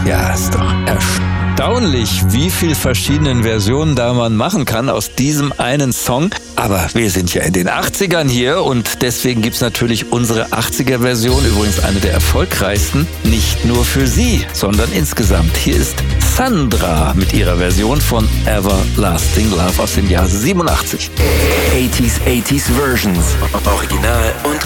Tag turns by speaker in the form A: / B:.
A: Ja, ist doch erstaunlich, wie viel verschiedenen Versionen da man machen kann aus diesem einen Song. Aber wir sind ja in den 80ern hier und deswegen gibt's natürlich unsere 80er-Version, übrigens eine der erfolgreichsten, nicht nur für Sie, sondern insgesamt. Hier ist Sandra mit ihrer Version von Everlasting Love aus dem Jahr 87.
B: 80s Versions. Original und